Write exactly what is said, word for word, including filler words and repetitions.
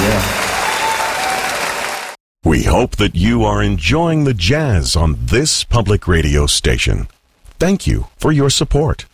Yeah. We hope that you are enjoying the jazz on this public radio station. Thank you for your support.